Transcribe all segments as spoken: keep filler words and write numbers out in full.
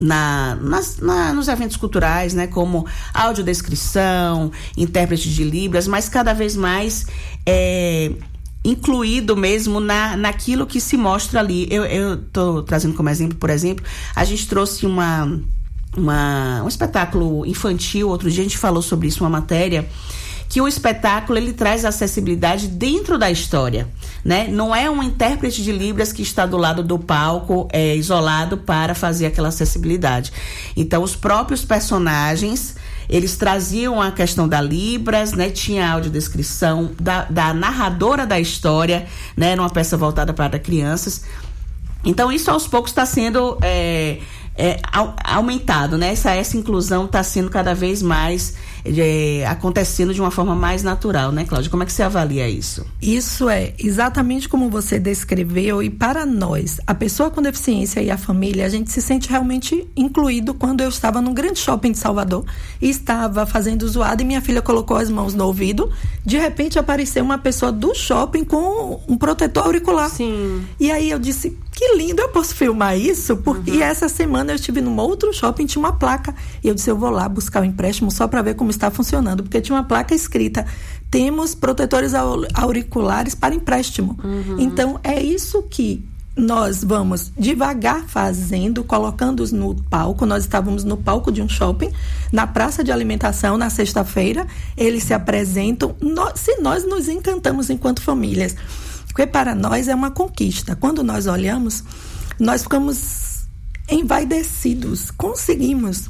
Na, nas, na, nos eventos culturais, né, como audiodescrição, intérprete de Libras, mas cada vez mais é, incluído mesmo na, naquilo que se mostra ali. Eu estou trazendo como exemplo, por exemplo, a gente trouxe uma, uma, um espetáculo infantil, outro dia a gente falou sobre isso, uma matéria, que o espetáculo ele traz acessibilidade dentro da história, né? Não é um intérprete de Libras que está do lado do palco, é, isolado para fazer aquela acessibilidade. Então, os próprios personagens, eles traziam a questão da Libras, né? Tinha a audiodescrição da, da narradora da história, né? Numa peça voltada para crianças. Então, isso aos poucos está sendo é, é, aumentado, né? Essa, essa inclusão está sendo cada vez mais É, acontecendo de uma forma mais natural, né, Cláudia? Como é que você avalia isso? Isso é exatamente como você descreveu, e para nós, a pessoa com deficiência e a família, a gente se sente realmente incluído. Quando eu estava num grande shopping de Salvador e estava fazendo zoada e minha filha colocou as mãos no ouvido, de repente apareceu uma pessoa do shopping com um protetor auricular. Sim. E aí eu disse, que lindo, eu posso filmar isso? Porque uhum. E essa semana eu estive num outro shopping, tinha uma placa, e eu disse, eu vou lá buscar o empréstimo só para ver como está funcionando, porque tinha uma placa escrita, temos protetores auriculares para empréstimo. Uhum. Então é isso que nós vamos devagar fazendo, colocando-os no palco. Nós estávamos no palco de um shopping, na praça de alimentação, na sexta-feira, eles se apresentam, nós, se nós nos encantamos enquanto famílias, porque para nós é uma conquista. Quando nós olhamos, nós ficamos envaidecidos, conseguimos.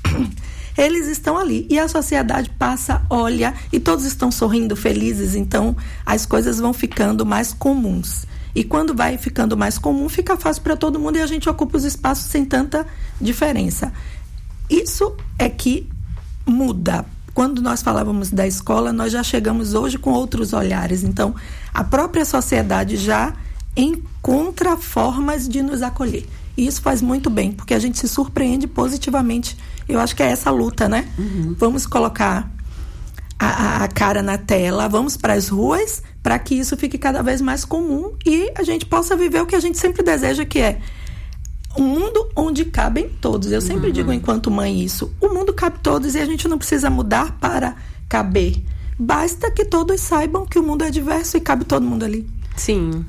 Eles estão ali e a sociedade passa, olha, e todos estão sorrindo, felizes, então as coisas vão ficando mais comuns. E quando vai ficando mais comum, fica fácil para todo mundo e a gente ocupa os espaços sem tanta diferença. Isso é que muda. Quando nós falávamos da escola, nós já chegamos hoje com outros olhares. Então, a própria sociedade já encontra formas de nos acolher. E isso faz muito bem, porque a gente se surpreende positivamente. Eu acho que é essa luta, né? Uhum. Vamos colocar a, a cara na tela, vamos para as ruas, para que isso fique cada vez mais comum e a gente possa viver o que a gente sempre deseja, que é um mundo onde cabem todos. Eu sempre uhum. digo, enquanto mãe, isso. O mundo cabe todos e a gente não precisa mudar para caber. Basta que todos saibam que o mundo é diverso e cabe todo mundo ali. Sim.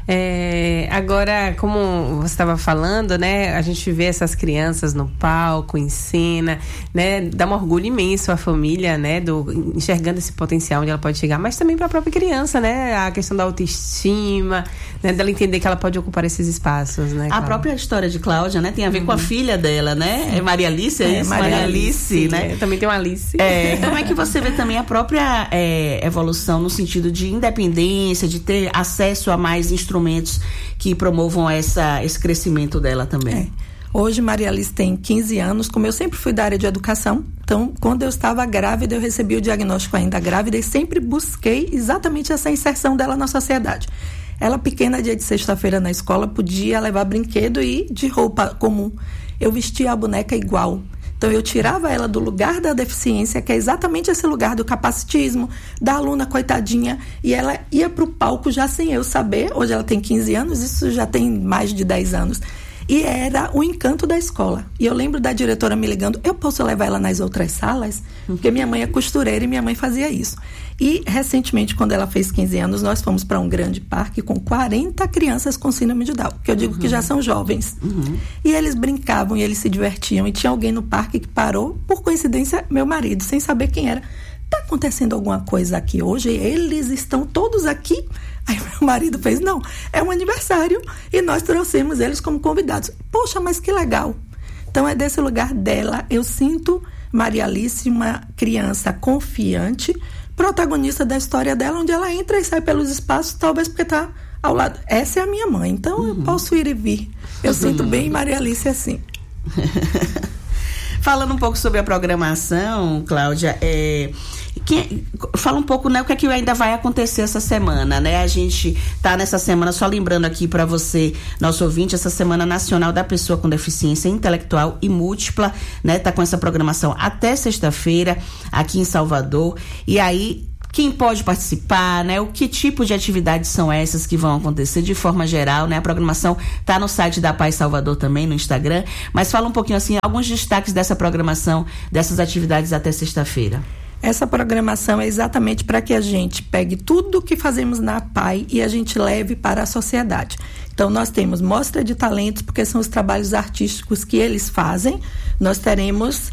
É, agora, como você estava falando, né, a gente vê essas crianças no palco, ensina, né, dá um orgulho imenso à família, né, do, enxergando esse potencial onde ela pode chegar, mas também para a própria criança, né, a questão da autoestima, né, dela entender que ela pode ocupar esses espaços, né. A própria história de Cláudia, né, tem a ver uhum. com a filha dela, né, é Maria Alice, é, é isso? Maria, Maria Alice, Alice, né. É, também tem uma Alice. É, como é que você vê também a própria é, evolução no sentido de independência, de ter acesso a mais instrumentos que promovam essa, esse crescimento dela também? É. Hoje Maria Alice tem quinze anos, como eu sempre fui da área de educação, então quando eu estava grávida eu recebi o diagnóstico ainda grávida e sempre busquei exatamente essa inserção dela na sociedade. Ela pequena, dia de sexta-feira na escola, podia levar brinquedo e de roupa comum. Eu vestia a boneca igual. Então, eu tirava ela do lugar da deficiência, que é exatamente esse lugar do capacitismo, da aluna coitadinha, e ela ia para o palco já sem eu saber. Hoje ela tem quinze anos, isso já tem mais de dez anos. E era o encanto da escola. E eu lembro da diretora me ligando, eu posso levar ela nas outras salas? Porque minha mãe é costureira e minha mãe fazia isso. E, recentemente, quando ela fez quinze anos, nós fomos para um grande parque com quarenta crianças com síndrome de Down, que eu digo uhum. que já são jovens. Uhum. E eles brincavam e eles se divertiam. E tinha alguém no parque que parou, por coincidência, meu marido, sem saber quem era. Está acontecendo alguma coisa aqui hoje? Eles estão todos aqui? Aí meu marido fez, não, é um aniversário e nós trouxemos eles como convidados. Poxa, mas que legal. Então é desse lugar dela, eu sinto Maria Alice uma criança confiante, protagonista da história dela, onde ela entra e sai pelos espaços, talvez porque está ao lado. Essa é a minha mãe, então uhum. eu posso ir e vir. Eu uhum. sinto bem Maria Alice assim. Falando um pouco sobre a programação, Cláudia, é, que, fala um pouco, né, o que é que ainda vai acontecer essa semana, né? A gente tá nessa semana, só lembrando aqui para você, nosso ouvinte, essa Semana Nacional da Pessoa com Deficiência Intelectual e Múltipla, né? Tá com essa programação até sexta-feira aqui em Salvador. E aí quem pode participar, né? O que tipo de atividades são essas que vão acontecer de forma geral, né? A programação está no site da Paz Salvador também, no Instagram, mas fala um pouquinho assim, alguns destaques dessa programação, dessas atividades até sexta-feira. Essa programação é exatamente para que a gente pegue tudo o que fazemos na P A I e a gente leve para a sociedade. Então, nós temos mostra de talentos, porque são os trabalhos artísticos que eles fazem. Nós teremos,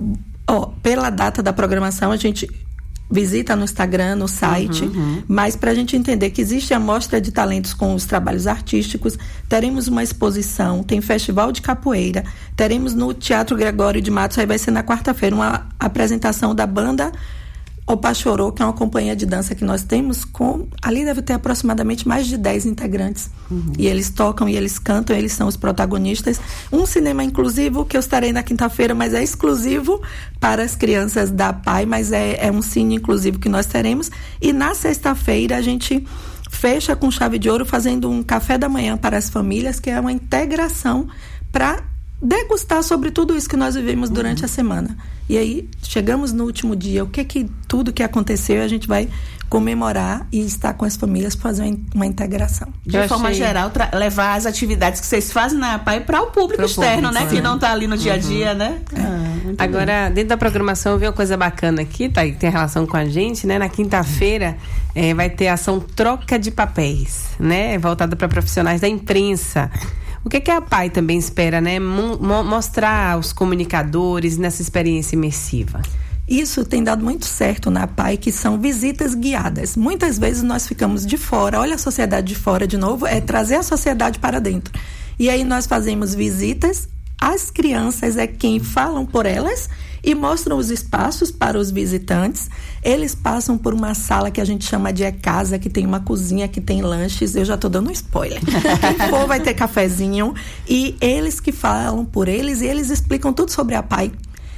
ó, pela data da programação, a gente visita no Instagram, no site, uhum, uhum. mas para a gente entender que existe a mostra de talentos com os trabalhos artísticos, teremos uma exposição, tem festival de capoeira, teremos no Teatro Gregório de Matos, aí vai ser na quarta-feira, uma apresentação da banda Opa Chorô, que é uma companhia de dança que nós temos, com, ali deve ter aproximadamente mais de dez integrantes, uhum. e eles tocam e eles cantam, eles são os protagonistas. Um cinema inclusivo, que eu estarei na quinta-feira, mas é exclusivo para as crianças da P A I, mas é, é um cine inclusivo que nós teremos, e na sexta-feira a gente fecha com chave de ouro, fazendo um café da manhã para as famílias, que é uma integração para degustar sobre tudo isso que nós vivemos durante uhum. a semana. E aí, chegamos no último dia, o que que tudo que aconteceu, a gente vai comemorar e estar com as famílias para fazer uma, uma integração. De Eu forma achei... geral, tra- levar as atividades que vocês fazem na P A I para o público pro externo, público, né? É. Que não está ali no dia a dia, uhum. né? É. Ah, Agora, bem. Dentro da programação, eu vi uma coisa bacana aqui, tá? Que tem relação com a gente, né? Na quinta-feira, é, vai ter a ação Troca de Papéis, né? Voltada para profissionais da imprensa. O que, que a P A I também espera, né? Mo- mostrar aos comunicadores nessa experiência imersiva? Isso tem dado muito certo na P A I, que são visitas guiadas. Muitas vezes nós ficamos de fora, olha a sociedade de fora de novo, é trazer a sociedade para dentro. E aí nós fazemos visitas, as crianças é quem falam por elas e mostram os espaços para os visitantes. Eles passam por uma sala que a gente chama de E-Casa, que tem uma cozinha, que tem lanches. Eu já estou dando um spoiler. Quem for vai ter cafezinho. E eles que falam por eles, e eles explicam tudo sobre a P A I.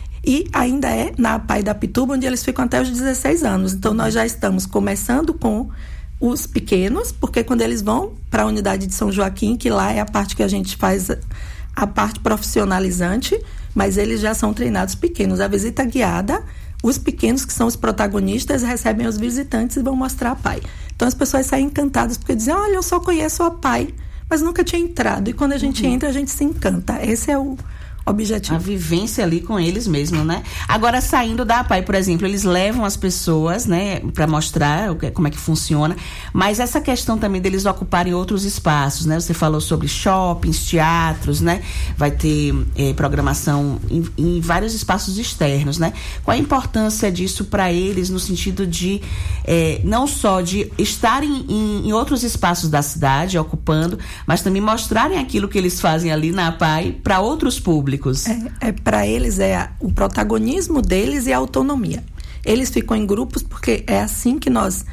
E ainda é na P A I da Pituba, onde eles ficam até os dezesseis anos. Então, nós já estamos começando com os pequenos, porque quando eles vão para a unidade de São Joaquim, que lá é a parte que a gente faz a parte profissionalizante, mas eles já são treinados pequenos. A visita guiada, os pequenos, que são os protagonistas, recebem os visitantes e vão mostrar a P A I. Então as pessoas saem encantadas, porque dizem, olha, eu só conheço a P A I, mas nunca tinha entrado. E quando a gente uhum. entra, a gente se encanta. Esse é o objetivo. A vivência ali com eles mesmo, né? Agora, saindo da P A I, por exemplo, eles levam as pessoas, né, para mostrar o que, como é que funciona, mas essa questão também deles ocuparem outros espaços, né? Você falou sobre shoppings, teatros, né? Vai ter eh, programação em, em vários espaços externos, né? Qual a importância disso para eles no sentido de eh, não só de estarem em, em outros espaços da cidade, ocupando, mas também mostrarem aquilo que eles fazem ali na P A I para outros públicos? É, é, para eles é a, o protagonismo deles e a autonomia. Eles ficam em grupos porque é assim que nós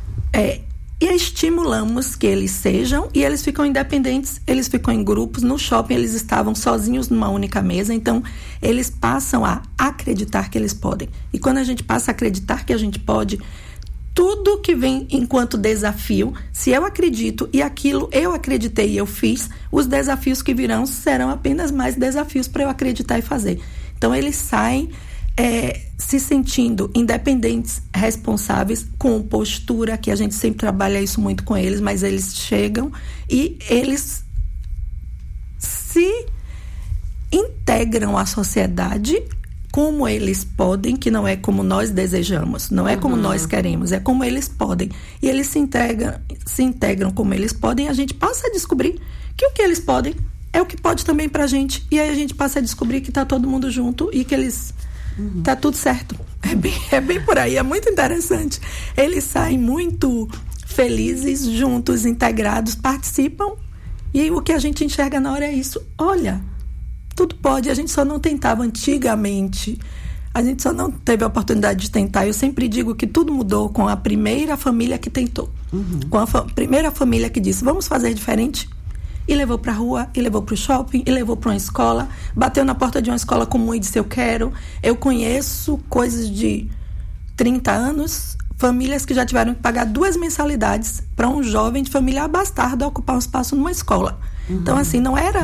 é, estimulamos que eles sejam, e eles ficam independentes, eles ficam em grupos. No shopping eles estavam sozinhos numa única mesa, então eles passam a acreditar que eles podem. E quando a gente passa a acreditar que a gente pode, tudo que vem enquanto desafio, se eu acredito e aquilo eu acreditei e eu fiz, os desafios que virão serão apenas mais desafios para eu acreditar e fazer. Então eles saem é, se sentindo independentes, responsáveis, com postura, que a gente sempre trabalha isso muito com eles, mas eles chegam e eles se integram à sociedade como eles podem, que não é como nós desejamos, não é como uhum. nós queremos, é como eles podem. E eles se integram, se integram como eles podem, e a gente passa a descobrir que o que eles podem é o que pode também pra gente. E aí a gente passa a descobrir que tá todo mundo junto e que eles... Uhum. Tá tudo certo. É bem, é bem por aí, é muito interessante. Eles saem muito felizes, juntos, integrados, participam, e o que a gente enxerga na hora é isso. Olha... Tudo pode, a gente só não tentava antigamente, a gente só não teve a oportunidade de tentar. Eu sempre digo que tudo mudou com a primeira família que tentou, uhum. com a fa- primeira família que disse, vamos fazer diferente, e levou para a rua, e levou para o shopping, e levou para uma escola, bateu na porta de uma escola comum e disse, eu quero. Eu conheço coisas de trinta anos, famílias que já tiveram que pagar duas mensalidades para um jovem de família abastarda ocupar um espaço numa escola. Uhum. Então, assim, não era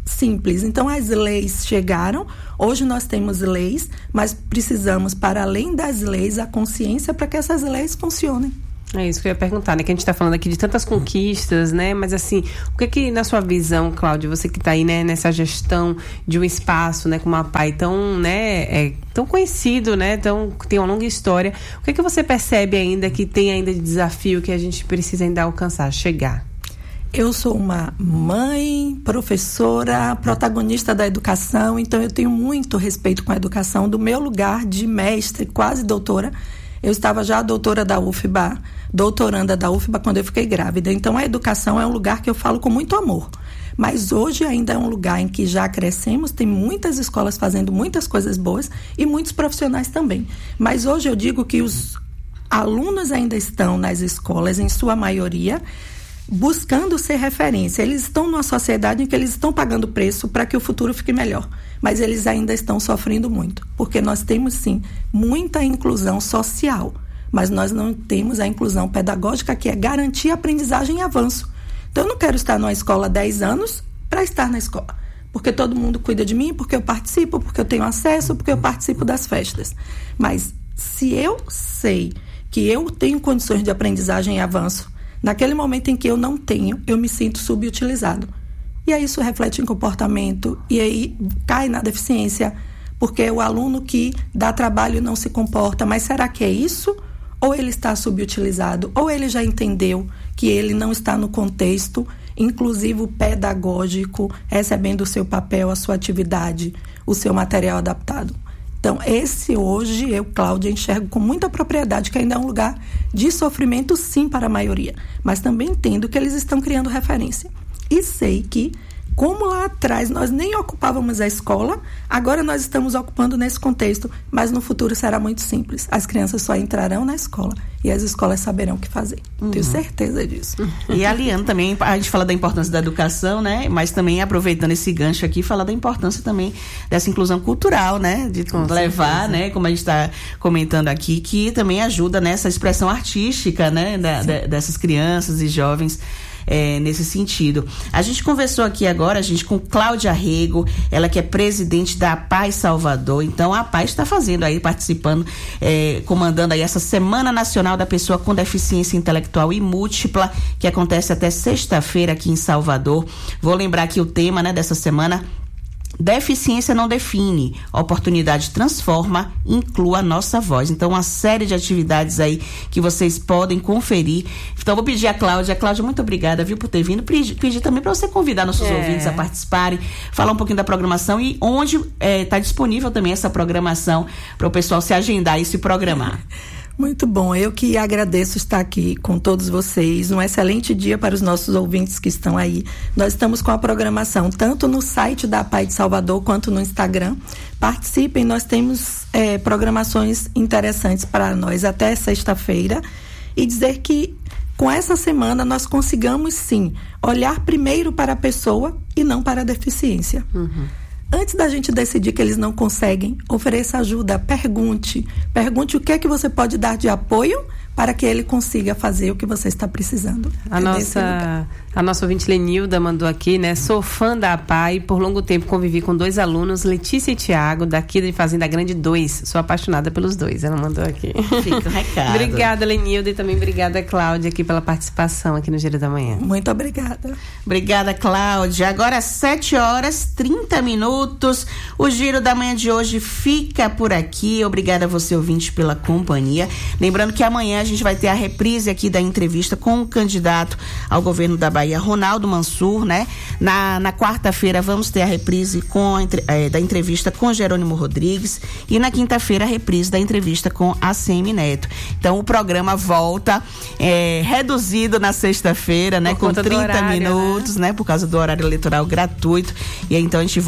simples. Então, as leis chegaram, hoje nós temos leis, mas precisamos, para além das leis, a consciência para que essas leis funcionem. É isso que eu ia perguntar, né? Que a gente está falando aqui de tantas conquistas, né? Mas assim, o que que na sua visão, Cláudia, você que está aí, né, nessa gestão de um espaço, né, com uma P A I tão, né, é, tão conhecido, né, tão, tem uma longa história, o que que você percebe ainda que tem ainda de desafio que a gente precisa ainda alcançar, chegar? Eu sou uma mãe, professora, protagonista da educação, então eu tenho muito respeito com a educação. Do meu lugar de mestre, quase doutora, eu estava já doutora da U F B A, doutoranda da U F B A quando eu fiquei grávida. Então, a educação é um lugar que eu falo com muito amor. Mas hoje ainda é um lugar em que já crescemos, tem muitas escolas fazendo muitas coisas boas e muitos profissionais também. Mas hoje eu digo que os alunos ainda estão nas escolas, em sua maioria, buscando ser referência. Eles estão numa sociedade em que eles estão pagando preço para que o futuro fique melhor. Mas eles ainda estão sofrendo muito, porque nós temos, sim, muita inclusão social, mas nós não temos a inclusão pedagógica, que é garantir aprendizagem e avanço. Então, eu não quero estar numa escola há dez anos para estar na escola, porque todo mundo cuida de mim, porque eu participo, porque eu tenho acesso, porque eu participo das festas. Mas, se eu sei que eu tenho condições de aprendizagem e avanço, naquele momento em que eu não tenho, eu me sinto subutilizado. E aí isso reflete em comportamento, e aí cai na deficiência, porque é o aluno que dá trabalho e não se comporta. Mas será que é isso? Ou ele está subutilizado, ou ele já entendeu que ele não está no contexto inclusivo pedagógico, recebendo o seu papel, a sua atividade, o seu material adaptado. Então, esse hoje, eu, Cláudia, enxergo com muita propriedade que ainda é um lugar de sofrimento, sim, para a maioria. Mas também entendo que eles estão criando referência. E sei que, como lá atrás nós nem ocupávamos a escola, agora nós estamos ocupando nesse contexto, mas no futuro será muito simples. As crianças só entrarão na escola e as escolas saberão o que fazer. Uhum. Tenho certeza disso. E a Liane também, a gente fala da importância da educação, né? Mas também, aproveitando esse gancho aqui, fala da importância também dessa inclusão cultural, né? De Com levar, certeza. né? Como a gente está comentando aqui, que também ajuda nessa expressão artística, né? Da, da, dessas crianças e jovens. É, nesse sentido. A gente conversou aqui agora, a gente, com Cláudia Rego, ela que é presidente da A P A I Salvador. Então, a A P A I está fazendo aí, participando, é, comandando aí essa Semana Nacional da Pessoa com Deficiência Intelectual e Múltipla, que acontece até sexta-feira aqui em Salvador. Vou lembrar aqui o tema, né, dessa semana: deficiência não define, oportunidade transforma, inclua a nossa voz. Então, uma série de atividades aí que vocês podem conferir. Então, vou pedir a Cláudia. Cláudia, muito obrigada, viu, por ter vindo. Pedir, pedir também para você convidar nossos é. ouvintes a participarem, falar um pouquinho da programação e onde está é, disponível também essa programação para o pessoal se agendar e se programar. Muito bom, eu que agradeço estar aqui com todos vocês, um excelente dia para os nossos ouvintes que estão aí. Nós estamos com a programação tanto no site da A P A I de Salvador quanto no Instagram. Participem, nós temos é, programações interessantes para nós até sexta-feira, e dizer que com essa semana nós consigamos sim olhar primeiro para a pessoa e não para a deficiência. Uhum. Antes da gente decidir que eles não conseguem, ofereça ajuda, pergunte. Pergunte o que é que você pode dar de apoio para que ele consiga fazer o que você está precisando. A, é nossa, a nossa ouvinte Lenilda mandou aqui, né? Sou fã da A P A I, por longo tempo convivi com dois alunos, Letícia e Tiago, daqui de Fazenda Grande dois. Sou apaixonada pelos dois, ela mandou aqui. Fica o recado. Obrigada, Lenilda, e também obrigada, Cláudia, aqui pela participação aqui no Giro da Manhã. Muito obrigada. Obrigada, Cláudia. Agora às sete horas, trinta minutos. O Giro da Manhã de hoje fica por aqui. Obrigada a você, ouvinte, pela companhia. Lembrando que amanhã a gente vai ter a reprise aqui da entrevista com o candidato ao governo da Bahia, Ronaldo Mansur, né? Na, na quarta-feira vamos ter a reprise com a, é, da entrevista com Jerônimo Rodrigues, e na quinta-feira a reprise da entrevista com a C M Neto. Então o programa volta é, reduzido na sexta-feira, né? Com trinta minutos, né? né? Por causa do horário eleitoral gratuito. E aí então a gente volta assim com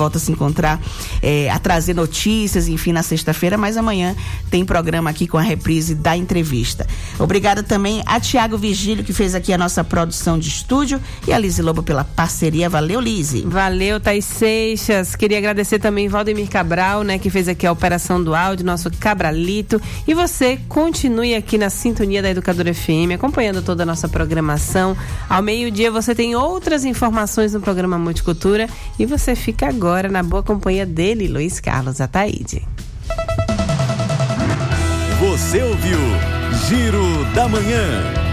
encontrar, é, a trazer notícias, enfim, na sexta-feira, mas amanhã tem programa aqui com a reprise da entrevista. Obrigada também a Tiago Vigílio, que fez aqui a nossa produção de estúdio, e a Lise Lobo pela parceria. Valeu, Lise. Valeu, Thaís Seixas. Queria agradecer também Valdemir Cabral, né, que fez aqui a operação do áudio, nosso Cabralito. E você continue aqui na sintonia da Educadora F M, acompanhando toda a nossa programação. Ao meio-dia você tem outras informações no programa Multicultura e você fica agora na boa companhia dele, Luiz Carlos Ataíde. Você ouviu Giro da Manhã.